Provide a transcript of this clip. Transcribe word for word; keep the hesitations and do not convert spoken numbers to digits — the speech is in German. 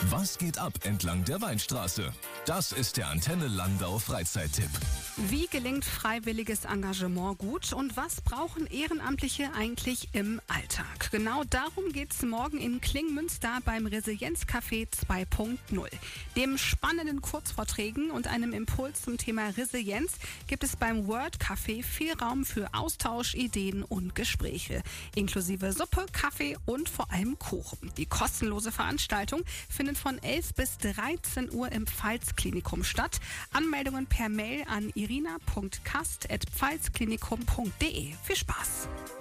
Was geht ab entlang der Weinstraße? Das ist der Antenne Landau Freizeittipp. Wie gelingt freiwilliges Engagement gut und was brauchen Ehrenamtliche eigentlich im Alltag? Genau darum geht es morgen in Klingmünster beim Resilienzcafé zwei Punkt null. Dem spannenden Kurzvorträgen und einem Impuls zum Thema Resilienz gibt es beim Word Café viel Raum für Austausch, Ideen und Gespräche. Inklusive Suppe, Kaffee und vor allem Kuchen. Die kostenlose Veranstaltung findet von elf bis dreizehn Uhr im Pfalzklinikum statt. Anmeldungen per Mail an irina punkt kast at pfalzklinikum punkt de. Viel Spaß!